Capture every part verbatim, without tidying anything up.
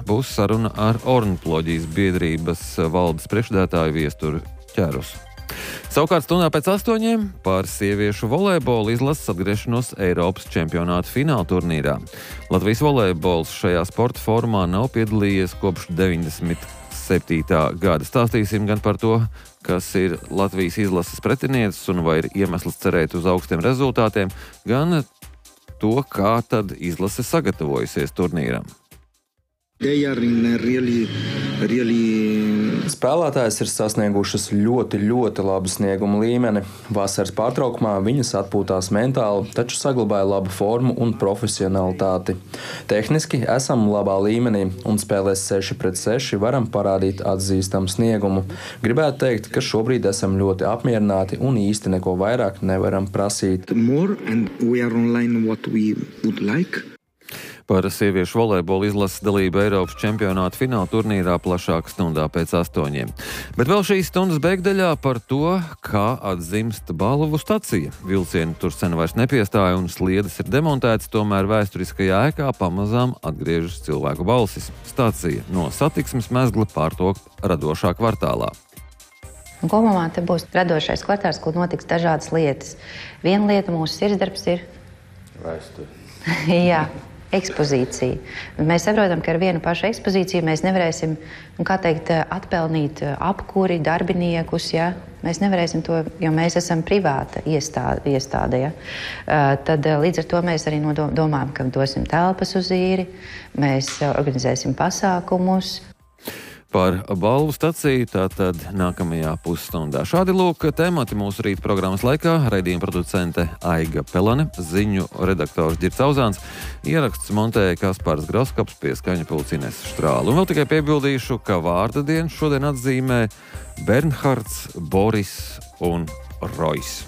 būs saruna ar ornitoloģijas biedrības valdes priekšsēdētāju Viesturu Ķerusu. Savukārt stundā pēc astoņiem par sieviešu volejbola izlases atgriešanos Eiropas čempionāta fināla turnīrā. Latvijas volejbols šajā sporta formā nav piedalījies kopš deviņdesmit septītā gada. Stāstīsim gan par to, kas ir Latvijas izlases pretinieces un vai ir iemesls cerēt uz augstiem rezultātiem, gan to, kā tad izlase sagatavojusies turnīram. Really, really... Spēlētājas ir sasniegušas ļoti, ļoti labu sniegumu līmeni. Vasaras pārtraukumā viņas atpūtās mentāli, taču saglabāja labu formu un profesionalitāti. Tehniski esam labā līmenī un spēlēs seši pret seši varam parādīt atzīstamu sniegumu. Gribētu teikt, ka šobrīd esam ļoti apmierināti un īsti neko vairāk nevaram prasīt. More and we are online what we would like. Par sieviešu volejbola izlases dalību Eiropas čempionāta fināla turnīrā plašāk stundā pēc astoņiem. Bet vēl šīs stundas beigdaļā par to, kā atzimst balvu stacija. Vilcieni tur sen vairs nepiestāja un sliedes ir demontētas, tomēr vēsturiskajā ēkā pamazām atgriežas cilvēku balsis. Stacija no satiksmes mezgla pārtok radošā kvartālā. Un kopumā te būs radošais kvartāls, kur notiks dažādas lietas. Viena lieta mūsu sirdsdarbs ir... Vēsture. Jā. Ekspozīcija. Mēs saprotam, ka ar vienu pašu ekspozīciju mēs nevarēsim, kā teikt, atpelnīt apkuri, darbiniekus, ja? Mēs nevarēsim to, jo mēs esam privāta iestāde, iestāde ja? Tad līdz ar to mēs arī domājam, ka dosim telpas uz īri, mēs organizēsim pasākumus. Par balvu staciju tātad nākamajā pusstundā. Šādi lūk temati mūsu rīta programmas laikā. Raidījuma producente Aiga Pelane, ziņu redaktors Ģirds Auzāns, ieraksts montēja Kaspars Groskaps, pie skaņa pulca Inese Štrāle. Un vēl tikai piebildīšu, ka vārda dienu šodien atzīmē Bernhards, Boris un Rojs.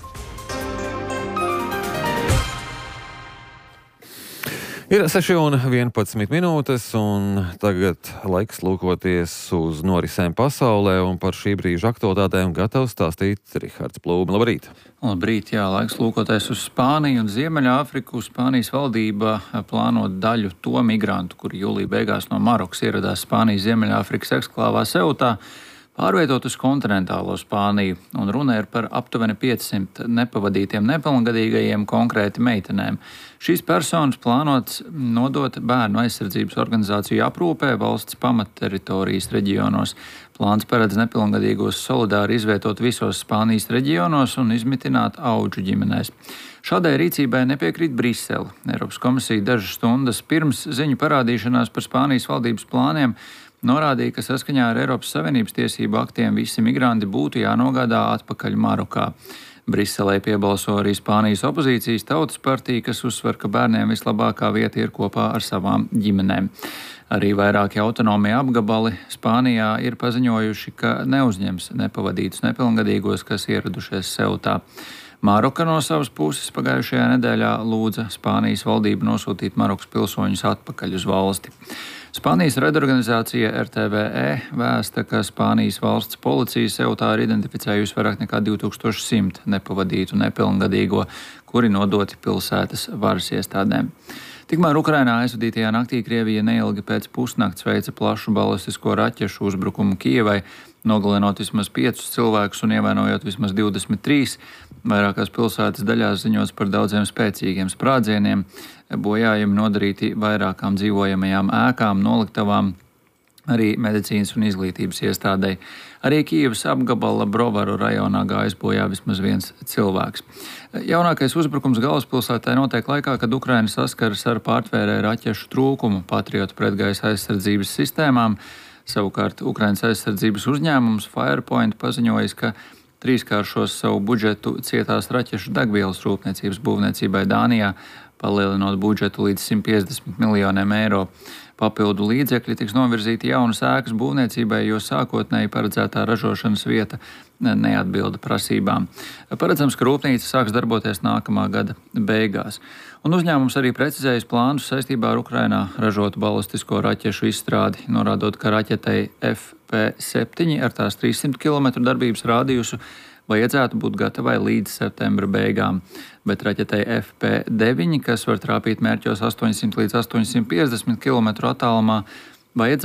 Ir seši un vienpadsmit minūtes, un tagad laiks lūkoties uz norisēm pasaulē, un par šī brīža aktualitātēm gatavs stāstīt Rihards Plūme. Labrīt! Labrīt, jā, laiks lūkoties uz Spāniju un Ziemeļāfriku. Spānijas valdība plāno daļu to migrantu, kuri jūlija beigās no Marokas ieradās Spānijas Ziemeļāfrikas eksklāvā Seutā, pārvietot uz kontinentālo Spāniju, un runa ir par aptuveni piecsimt nepavadītiem nepilngadīgajiem, konkrēti meitenēm. Šīs personas plānots nodot bērnu aizsardzības organizāciju aprūpē valsts pamatteritorijas reģionos. Plāns paredz nepilngadīgos solidāri izvietot visos Spānijas reģionos un izmitināt audžu ģimenēs. Šādai rīcībai nepiekrīt Brisele. Eiropas komisija dažas stundas pirms ziņu parādīšanās par Spānijas valdības plāniem norādīja, ka saskaņā ar Eiropas Savienības tiesību aktiem visi migranti būtu jānogādā atpakaļ Marokā. Briselē piebalso arī Spānijas opozīcijas Tautas partija, kas uzsver, ka bērniem vislabākā vieta ir kopā ar savām ģimenēm. Arī vairāki autonomie apgabali Spānijā ir paziņojuši, ka neuzņems nepavadītus nepilngadīgos, kas ieradušies Seutā. Maroka no savas puses pagājušajā nedēļā lūdza Spānijas valdību nosūtīt Marokas pilsoņus atpakaļ uz valsti. Spānijas redorganizācija R T V E vēsta, ka Spānijas valsts policija Seutā ir identificējusi vairāk nekā divi tūkstoši simt nepavadītu nepilngadīgo, kuri nodoti pilsētas varas iestādēm. Tikmēr Ukrainā aizvadītajā naktī Krievija neilgi pēc pusnakts veica plašu balistisko raķešu uzbrukumu Kijevai, nogalinot vismaz piecus cilvēkus un ievainojot vismaz divdesmit trīs. Vairākās pilsētas daļās ziņots par daudziem spēcīgiem sprādzieniem, bojājumi nodarīti vairākām dzīvojamajām ēkām, noliktavām, arī medicīnas un izglītības iestādei. Arī Kijevas apgabala Brovaru rajonā gājis bojā vismaz viens cilvēks. Jaunākais uzbrukums galvaspilsētai notiek laikā, kad Ukraina saskaras ar pārtvērēju raķešu trūkumu Patriotu pretgaisa aizsardzības sistēmām. Savukārt Ukrainas aizsardzības uzņēmums Firepoint paziņojis, ka trīskāršos savu budžetu cietās raķešu degvielas rūpniecības būvniecībai Dānijā, palielinot budžetu līdz simt piecdesmit miljoniem eiro. Papildu līdzekļi tiks novirzīti jaunas ēkas būvniecībai, jo sākotnēji paredzētā ražošanas vieta neatbilda prasībām. Paredzams, ka rūpnīca sāks darboties nākamā gada beigās. Un uzņēmums arī precizējas plānus saistībā ar Ukrainā ražotu balistisko raķešu izstrādi, norādot, ka raķetei F P septiņi ar tās trīssimt kilometru darbības rādījusu vajadzētu būt gatavai līdz septembra beigām, bet raķetei F P deviņi, kas var trāpīt mērķos astoņsimt līdz astoņsimt piecdesmit kilometru attālumā, vajadzētu